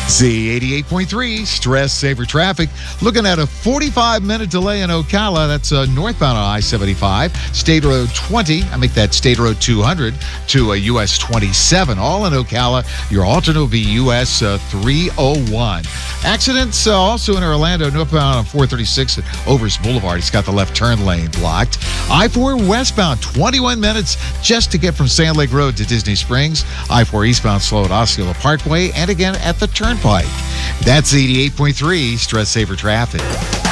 Z88.3, Stress Saver Traffic. Looking at a 45-minute delay in Ocala. That's northbound on I-75. State Road 20. I make that State Road 200 to US 27. All in Ocala. Your alternate will be US 301. Accidents also in Orlando, northbound on 436 at Overs Boulevard. It's got the left turn lane blocked. I-4 westbound, 21 minutes just to get from Sand Lake Road to Disney Springs. I-4 eastbound slow at Osceola Parkway and again at the Turnpike. That's 88.3 Stress Saver Traffic.